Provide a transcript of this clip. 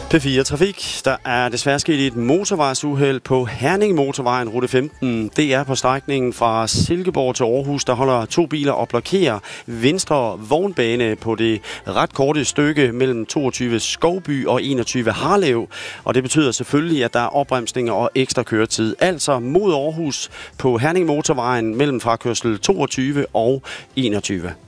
P4 Trafik. Der er desværre sket et motorvejsuheld på Herning Motorvejen, rute 15. Det er på strækningen fra Silkeborg til Aarhus. Der holder 2 biler og blokerer venstre vognbane på det ret korte stykke mellem 22 Skovby og 21 Harlev. Og det betyder selvfølgelig, at der er opbremsninger og ekstra køretid. Altså mod Aarhus på Herning Motorvejen mellem frakørsel 22 og 21.